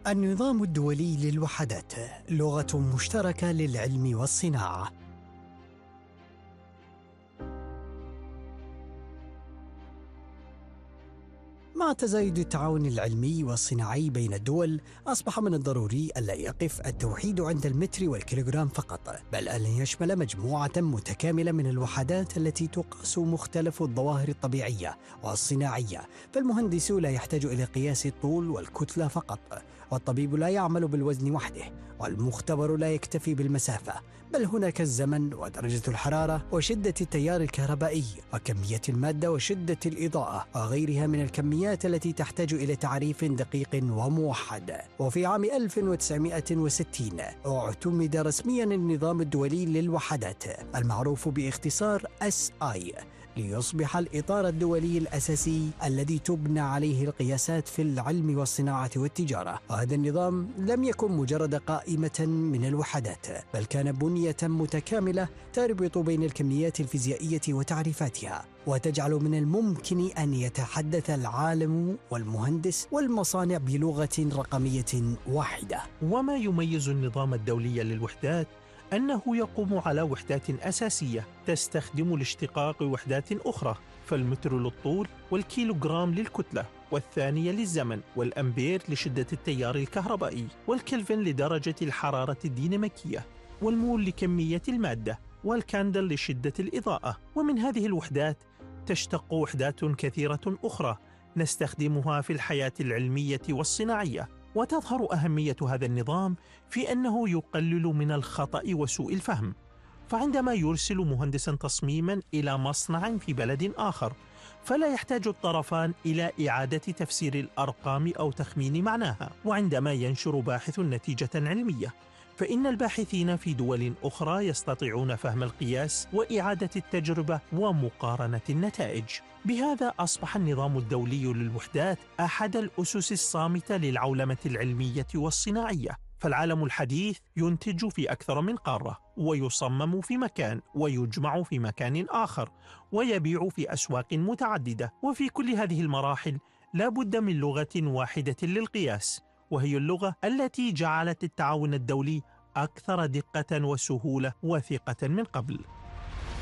النظام الدولي للوحدات لغة مشتركة للعلم والصناعة. مع تزايد التعاون العلمي والصناعي بين الدول، أصبح من الضروري ألا يقف التوحيد عند المتر والكيلوغرام فقط، بل أن يشمل مجموعة متكاملة من الوحدات التي تقاس مختلف الظواهر الطبيعية والصناعية. فالمهندس لا يحتاج إلى قياس الطول والكتلة فقط، والطبيب لا يعمل بالوزن وحده، والمختبر لا يكتفي بالمسافة، بل هناك الزمن ودرجة الحرارة وشدة التيار الكهربائي وكمية المادة وشدة الإضاءة وغيرها من الكميات التي تحتاج إلى تعريف دقيق وموحد. وفي عام 1960 اعتمد رسميا النظام الدولي للوحدات المعروف باختصار SI، ليصبح الإطار الدولي الأساسي الذي تبنى عليه القياسات في العلم والصناعة والتجارة. وهذا النظام لم يكن مجرد قائمة من الوحدات، بل كان بنية متكاملة تربط بين الكميات الفيزيائية وتعريفاتها، وتجعل من الممكن أن يتحدث العالم والمهندس والمصانع بلغة رقمية واحدة. وما يميز النظام الدولي للوحدات أنه يقوم على وحدات أساسية تستخدم لاشتقاق وحدات أخرى، فالمتر للطول، والكيلوغرام للكتلة، والثانية للزمن، والأمبير لشدة التيار الكهربائي، والكلفن لدرجة الحرارة الديناميكية، والمول لكمية المادة، والكاندل لشدة الإضاءة. ومن هذه الوحدات تشتق وحدات كثيرة أخرى نستخدمها في الحياة العلمية والصناعية. وتظهر أهمية هذا النظام في أنه يقلل من الخطأ وسوء الفهم، فعندما يرسل مهندسا تصميما إلى مصنع في بلد آخر، فلا يحتاج الطرفان إلى إعادة تفسير الأرقام أو تخمين معناها. وعندما ينشر باحث نتيجة علمية، فإن الباحثين في دول أخرى يستطيعون فهم القياس وإعادة التجربة ومقارنة النتائج. بهذا أصبح النظام الدولي للوحدات أحد الأسس الصامتة للعولمة العلمية والصناعية. فالعالم الحديث ينتج في أكثر من قارة، ويصمم في مكان، ويجمع في مكان آخر، ويبيع في أسواق متعددة. وفي كل هذه المراحل لا بد من لغة واحدة للقياس، وهي اللغة التي جعلت التعاون الدولي أكثر دقة وسهولة وثقة من قبل.